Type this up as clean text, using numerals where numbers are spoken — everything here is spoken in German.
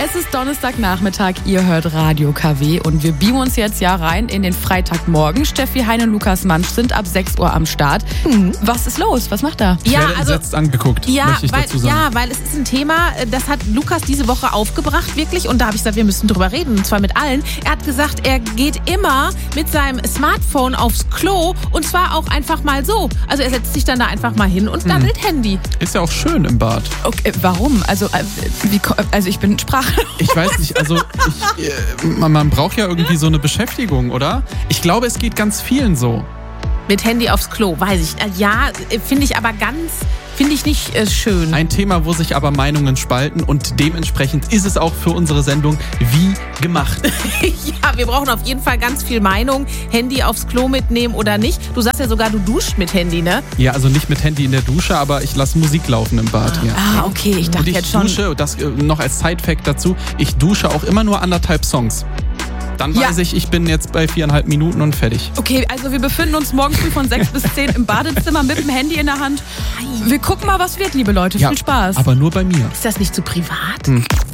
Es ist Donnerstagnachmittag, ihr hört Radio KW und wir beamen uns jetzt rein in den Freitagmorgen. Steffi Hein und Lukas Mansch sind ab 6 Uhr am Start. Was ist los? Was macht er? Ich werde entsetzt angeguckt, möchte ich dazu sagen. Weil es ist ein Thema, das hat Lukas diese Woche aufgebracht, wirklich. Und da habe ich gesagt, wir müssen drüber reden, und zwar mit allen. Er hat gesagt, er geht immer mit seinem Smartphone aufs Klo und zwar auch einfach mal so. Also er setzt sich dann da einfach mal hin und daddelt Handy. Ist ja auch schön im Bad. Okay, warum? Also ich bin sprachlos. Ich weiß nicht, man braucht ja irgendwie so eine Beschäftigung, oder? Ich glaube, es geht ganz vielen so. Mit Handy aufs Klo, weiß ich. Ja, finde ich nicht schön. Ein Thema, wo sich aber Meinungen spalten und dementsprechend ist es auch für unsere Sendung wie gemacht. Ja, wir brauchen auf jeden Fall ganz viel Meinung. Handy aufs Klo mitnehmen oder nicht. Du sagst ja sogar, du duschst mit Handy, ne? Ja, also nicht mit Handy in der Dusche, aber ich lasse Musik laufen im Bad. Ah, okay, ich dachte jetzt schon. Und ich dusche, das noch als Side-Fact dazu, ich dusche auch immer nur 1,5 Songs. Dann weiß ich bin jetzt bei 4,5 Minuten und fertig. Okay, also wir befinden uns morgen früh von 6 bis 10 im Badezimmer mit dem Handy in der Hand. Wir gucken mal, was wird, liebe Leute. Viel Spaß. Aber nur bei mir. Ist das nicht zu privat?